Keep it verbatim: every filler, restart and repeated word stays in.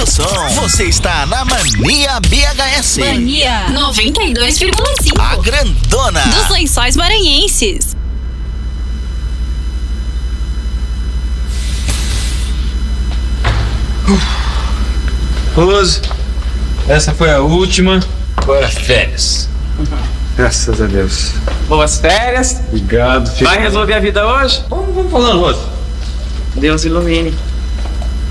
som. Você está na Mania B H S. Mania noventa e dois vírgula cinco. A grandona dos Lençóis Maranhenses. Rose, essa foi a última. Agora férias. Graças a Deus. Boas férias. Obrigado, filho. Vai resolver a vida hoje? Vamos, vamos falando, Rose. Deus ilumine.